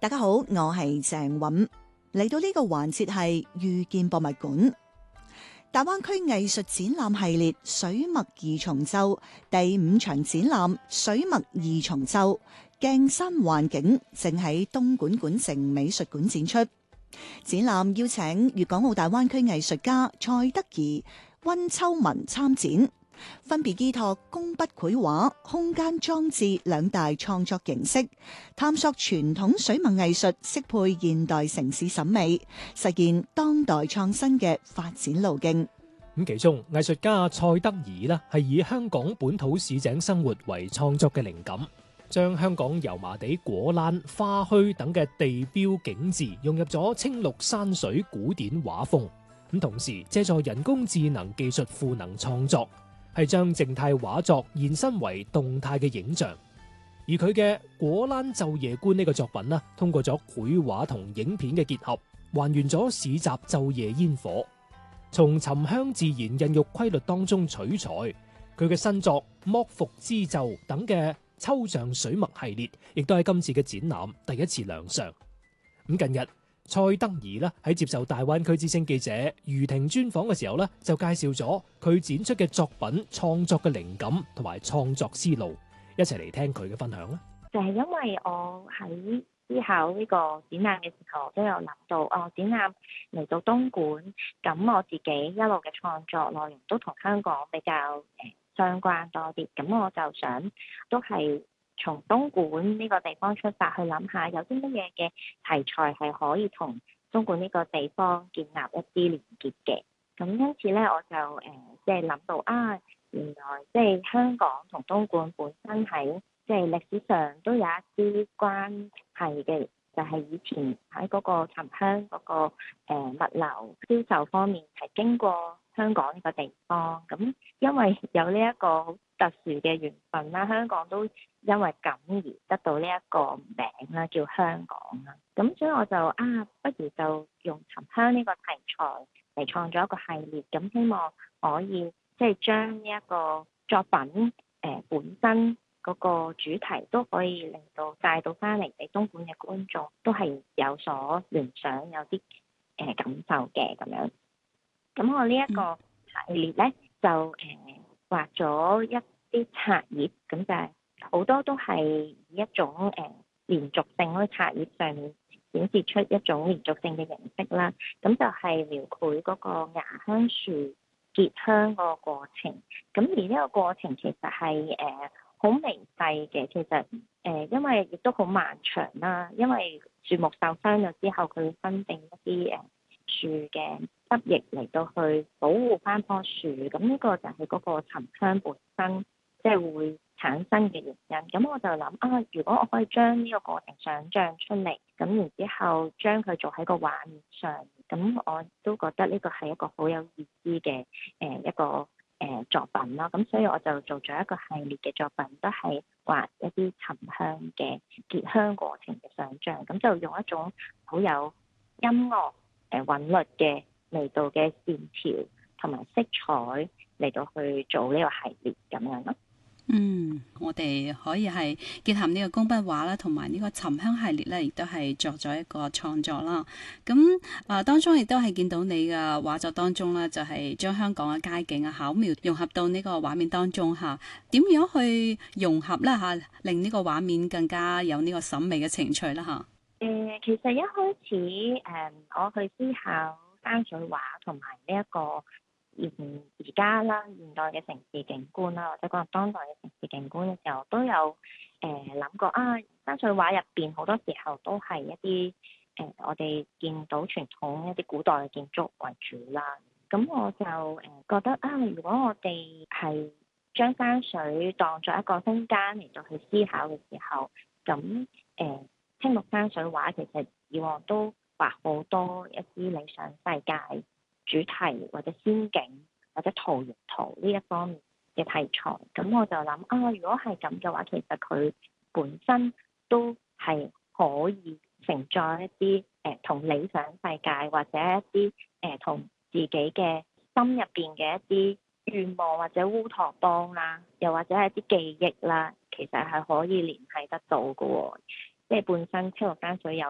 大家好，我係鄭韻，嚟到呢個環節係遇見博物館。大灣區藝術展覽系列水墨二重奏第5場展覽水墨二重奏鏡山環境正喺東莞莞城美術館展出。展覽邀請粵港澳大灣區藝術家蔡德宜、溫秋文參展，分別依託工筆繪畫、空間裝置兩大創作形式，探索傳統水墨藝術適配現代城市審美，實現當代創新嘅發展路徑。 咁其中藝術家蔡德宜呢係以香港本土市井生活為創作嘅靈感，將香港油麻地果欄、花墟等嘅地標景緻融入咗青綠山水古典畫風。咁同時借助人工智能技術賦能創作，係將靜態畫作延伸為動態嘅影像。而佢嘅果欄晝夜觀呢個作品呢，通過咗繪畫同影片嘅結合，還原咗市集晝夜煙火。從沉香自然孕育規律當中取材，佢嘅新作剝復之奏等嘅抽象水墨系列，亦都喺今次嘅展覽第一次亮相。咁近日蔡德宜咧喺接受大灣區之聲記者余婷專訪嘅時候咧，就介紹咗佢展出嘅作品創作嘅靈感同埋創作思路，一齊嚟聽佢嘅分享啦。 就係因為我喺思考呢個展覽嘅時候，都有諗到展覽嚟到東莞，咁我自己一路嘅創作內容都同香港比較相關多啲，咁我就想都係從東莞呢個地方出發去諗下，有啲乜嘢嘅題材係可以同東莞呢個地方建立一啲連結嘅。咁因此咧，我就即係諗到原來即係香港同東莞本身喺即係歷史上都有一啲關係嘅，就係以前喺嗰個沉香嗰個物流銷售方面係經過香港呢個地方。咁因為有呢一個好特殊嘅緣分啦，香港都因為咁而得到呢一個名啦，叫香港啦。咁所以我就不如就用沉香呢個題材嚟創作一個系列，咁希望可以即係將呢一個作品本身嗰個主題都可以令到帶到翻嚟俾東莞嘅觀眾，都係有所聯想，有啲感受嘅咁樣。咁我呢一個系列咧就畫咗一啲冊頁，咁就係好多都係以一種連續性喺冊頁上面顯示出一種連續性嘅形式啦。咁就係描繪嗰個芽香樹結香個過程。咁而呢個過程其實係好微細嘅，其實因為亦都好漫長啦。因為樹木受傷咗之後，佢會分泌一啲樹嘅汁液嚟到去保護翻棵樹。咁呢個就係嗰個沉香本身即係會產生嘅原因。咁我就諗如果我可以將呢個過程想像出嚟，咁然之後將佢做喺個畫面上，咁我都覺得呢個係一個好有意思嘅一個作品啦。咁所以我就做咗一個系列嘅作品，都係畫一啲沉香嘅結香過程嘅想像。咁就用一種好有音樂韻律嘅味道嘅線條同埋色彩嚟到去做呢個系列咁樣咯。 我哋可以係結合呢個工筆畫啦，同埋呢個沉香系列咧，亦都係作咗一個創作啦。咁當中亦都係見到你嘅畫作當中咧，就係將香港嘅街景巧妙融合到呢個畫面當中嚇。點樣去融合咧嚇，令呢個畫面更加有呢個審美嘅情趣啦嚇？ 其實一開始我去思考山水畫同埋呢一個而家啦，現代嘅城市景觀啦，或者講當代嘅城市景觀嘅時候，都有諗過山水畫入邊好多時候都係一啲我哋見到傳統一啲古代嘅建築為主啦。咁我就覺得如果我哋係將山水當作一個空間嚟到去思考嘅時候，咁青綠山水畫其實以往都畫好多一啲理想世界主題或者仙境或者桃源圖呢一方面嘅題材。咁我就諗如果係咁嘅話，其實佢本身都係可以承載一啲同理想世界或者一啲同自己嘅心入邊嘅一啲願望或者烏托邦啦，又或者係一啲記憶啦，其實係可以聯繫得到嘅喎。即係本身青綠山水有